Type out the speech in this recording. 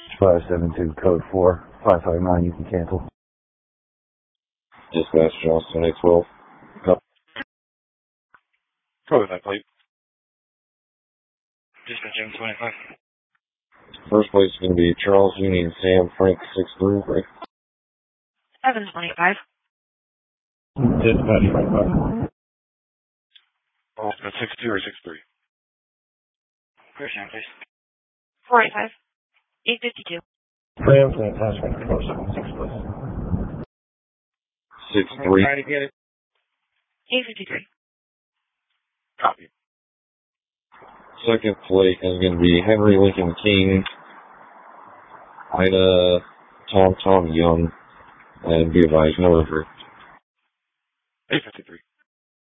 572 code 4, 559, you can cancel. Dispatch Johnston 812. Up. Probably that plate. Dispatch 725. First place is going to be Charles Union Sam Frank 63. 725. Dispatch 25. Oh, that's 62 or 63? Clear sound, please. 485. 852. Sam, fantastic. 476, please. 63. Try to get it. 853. Copy. Second plate is going to be Henry Lincoln King, Ida Tom Young, and be advised, no injury. 853.